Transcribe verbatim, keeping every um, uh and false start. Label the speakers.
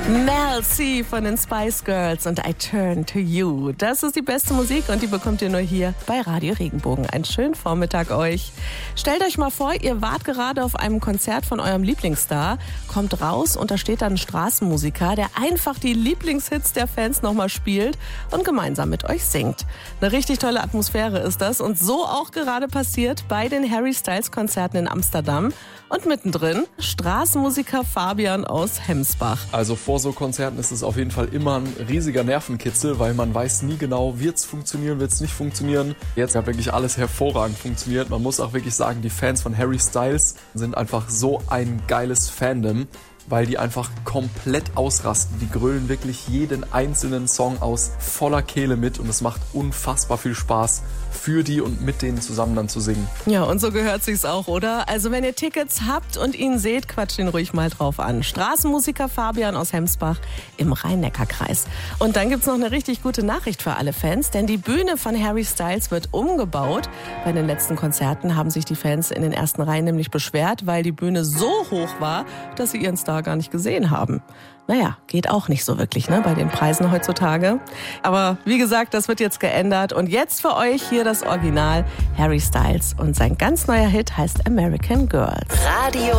Speaker 1: Mel C von den Spice Girls und I Turn to You. Das ist die beste Musik und die bekommt ihr nur hier bei Radio Regenbogen. Einen schönen Vormittag euch. Stellt euch mal vor, ihr wart gerade auf einem Konzert von eurem Lieblingsstar, kommt raus und da steht dann ein Straßenmusiker, der einfach die Lieblingshits der Fans nochmal spielt und gemeinsam mit euch singt. Eine richtig tolle Atmosphäre ist das und so auch gerade passiert bei den Harry Styles Konzerten in Amsterdam. Und mittendrin Straßenmusiker Fabian aus Hemsbach.
Speaker 2: Also vor so Konzerten ist es auf jeden Fall immer ein riesiger Nervenkitzel, weil man weiß nie genau, wird es funktionieren, wird es nicht funktionieren. Jetzt hat wirklich alles hervorragend funktioniert. Man muss auch wirklich sagen, die Fans von Harry Styles sind einfach so ein geiles Fandom, weil die einfach komplett ausrasten. Die grölen wirklich jeden einzelnen Song aus voller Kehle mit und es macht unfassbar viel Spaß, für die und mit denen zusammen dann zu singen.
Speaker 1: Ja, und so gehört sich's auch, oder? Also wenn ihr Tickets habt und ihn seht, quatscht ihn ruhig mal drauf an. Straßenmusiker Fabian aus Hemsbach im Rhein-Neckar-Kreis. Und dann gibt's noch eine richtig gute Nachricht für alle Fans, denn die Bühne von Harry Styles wird umgebaut. Bei den letzten Konzerten haben sich die Fans in den ersten Reihen nämlich beschwert, weil die Bühne so hoch war, dass sie ihren Star gar nicht gesehen haben. Naja, geht auch nicht so wirklich, ne, bei den Preisen heutzutage. Aber wie gesagt, das wird jetzt geändert. Und jetzt für euch hier das Original Harry Styles. Und sein ganz neuer Hit heißt American Girls.
Speaker 3: Radio